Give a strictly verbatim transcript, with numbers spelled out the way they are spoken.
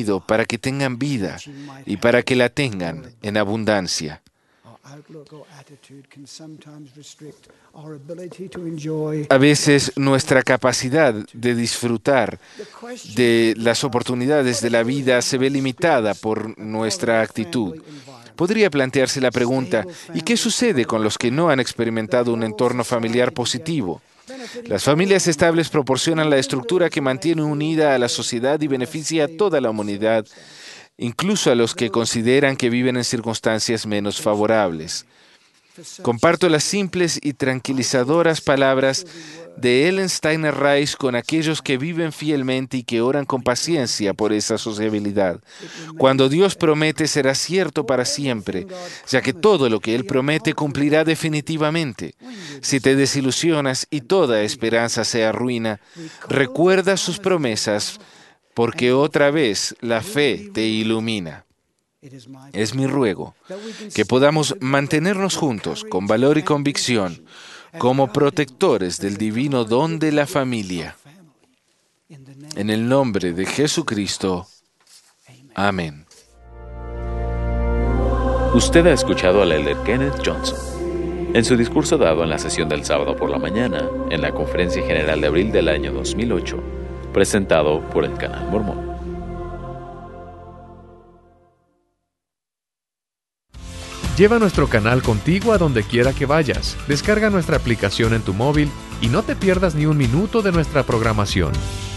venido para que tengan vida y para que la tengan en abundancia. A veces nuestra capacidad de disfrutar de las oportunidades de la vida se ve limitada por nuestra actitud. Podría plantearse la pregunta, ¿y qué sucede con los que no han experimentado un entorno familiar positivo? Las familias estables proporcionan la estructura que mantiene unida a la sociedad y beneficia a toda la humanidad, incluso a los que consideran que viven en circunstancias menos favorables. Comparto las simples y tranquilizadoras palabras de Ellen Steiner Rice con aquellos que viven fielmente y que oran con paciencia por esa sociabilidad. Cuando Dios promete será cierto para siempre, ya que todo lo que Él promete cumplirá definitivamente. Si te desilusionas y toda esperanza se arruina, recuerda sus promesas, porque otra vez la fe te ilumina. Es mi ruego que podamos mantenernos juntos con valor y convicción como protectores del divino don de la familia. En el nombre de Jesucristo. Amén. Usted ha escuchado al elder Kenneth Johnson en su discurso dado en la sesión del sábado por la mañana en la Conferencia General de abril del año dos mil ocho, presentado por el Canal Mormón. Lleva nuestro canal contigo a donde quiera que vayas. Descarga nuestra aplicación en tu móvil y no te pierdas ni un minuto de nuestra programación.